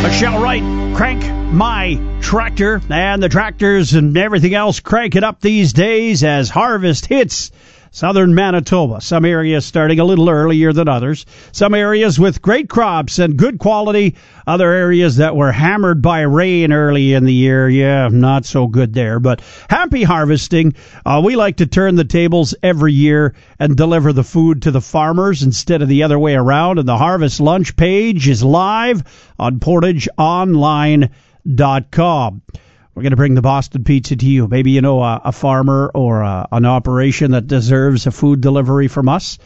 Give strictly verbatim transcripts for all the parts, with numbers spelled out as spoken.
Michelle Wright, Crank My Tractor, and the tractors and everything else crank it up these days as harvest hits southern Manitoba. Some areas starting a little earlier than others. Some areas with great crops and good quality. Other areas that were hammered by rain early in the year. Yeah, not so good there. But happy harvesting. Uh, we like to turn the tables every year and deliver the food to the farmers instead of the other way around. And the Harvest Lunch page is live on portage online dot com. We're going to bring the Boston Pizza to you. Maybe you know a, a farmer or a, an operation that deserves a food delivery from us.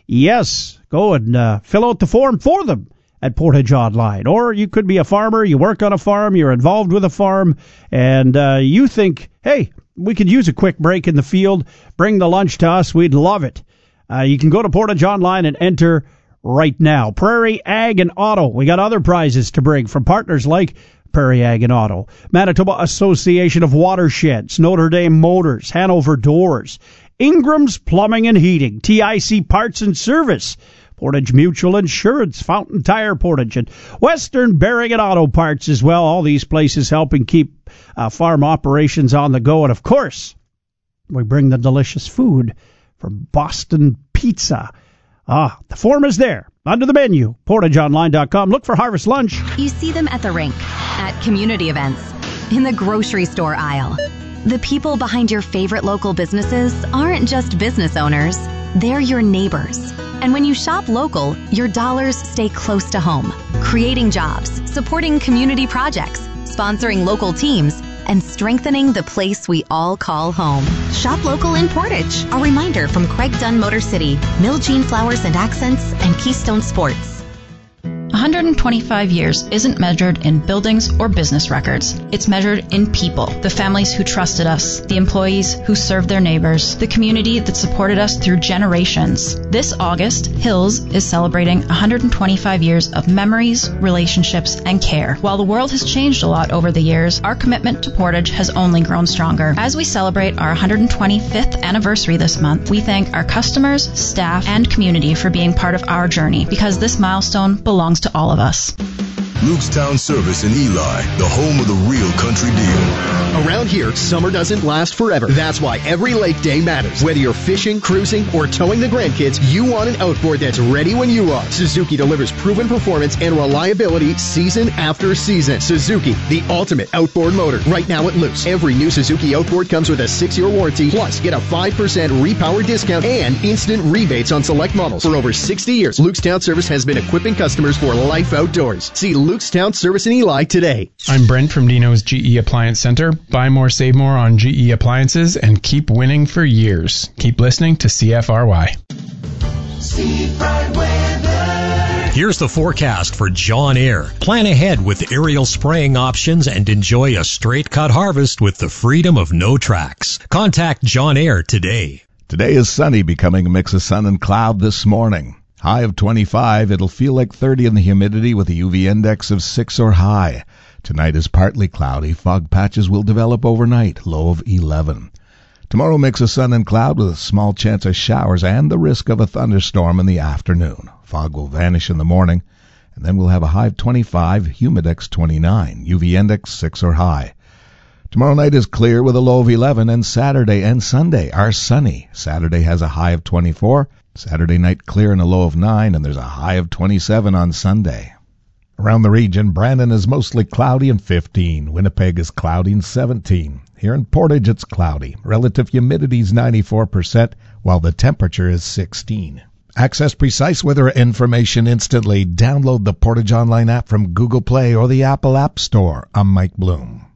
Yes, go and uh, fill out the form for them at Portage Online. Or you could be a farmer, you work on a farm, you're involved with a farm, and uh, you think, hey, we could use a quick break in the field. Bring the lunch to us. We'd love it. Uh, you can go to Portage Online and enter right now. Prairie Ag and Auto. We got other prizes to bring from partners like Prairie Ag and Auto, Manitoba Association of Watersheds, Notre Dame Motors, Hanover Doors, Ingram's Plumbing and Heating, T I C Parts and Service, Portage Mutual Insurance, Fountain Tire Portage, and Western Bearing and Auto Parts as well. All these places helping keep uh, farm operations on the go. And, of course, we bring the delicious food from Boston Pizza. Ah, the form is there under the menu, portage online dot com. Look for Harvest Lunch. You see them at the rink, at community events, in the grocery store aisle. The people behind your favorite local businesses aren't just business owners, they're your neighbors. And when you shop local, your dollars stay close to home, creating jobs, supporting community projects, sponsoring local teams, and strengthening the place we all call home. Shop local in Portage. A reminder from Craig Dunn Motor City, Mill Jean Flowers and Accents, and Keystone Sports. one hundred twenty-five years isn't measured in buildings or business records. It's measured in people, the families who trusted us, the employees who served their neighbors, the community that supported us through generations. This August, Hills is celebrating one hundred twenty-five years of memories, relationships, and care. While the world has changed a lot over the years, our commitment to Portage has only grown stronger. As we celebrate our one hundred twenty-fifth anniversary this month, we thank our customers, staff, and community for being part of our journey, because this milestone belongs to all of us. Lukestown Service in Eli, the home of the real country deal. Around here, summer doesn't last forever. That's why every lake day matters. Whether you're fishing, cruising, or towing the grandkids, you want an outboard that's ready when you are. Suzuki delivers proven performance and reliability season after season. Suzuki, the ultimate outboard motor. Right now at Luke's, every new Suzuki outboard comes with a six-year warranty, plus get a five percent repower discount and instant rebates on select models. For over sixty years, Lukestown Service has been equipping customers for life outdoors. See Lukestown Service in Eli today. I'm Brent from Dino's G E Appliance Center. Buy more, save more on G E appliances and keep winning for years. Keep listening to C F R Y. Here's the forecast for John Eyre. Plan ahead with aerial spraying options and enjoy a straight cut harvest with the freedom of no tracks. Contact John Eyre today. Today is sunny, becoming a mix of sun and cloud this morning. High of twenty-five. It'll feel like thirty in the humidity with a U V index of six or high. Tonight is partly cloudy. Fog patches will develop overnight. Low of eleven. Tomorrow mix of sun and cloud with a small chance of showers and the risk of a thunderstorm in the afternoon. Fog will vanish in the morning, and then we'll have a high of twenty-five, humidex twenty-nine, U V index six or high. Tomorrow night is clear with a low of eleven, and Saturday and Sunday are sunny. Saturday has a high of twenty-four. Saturday night clear and a low of nine, and there's a high of twenty-seven on Sunday. Around the region, Brandon is mostly cloudy and fifteen. Winnipeg is cloudy and seventeen. Here in Portage, it's cloudy. Relative humidity is ninety-four percent, while the temperature is sixteen. Access precise weather information instantly. Download the Portage Online app from Google Play or the Apple App Store. I'm Mike Bloom.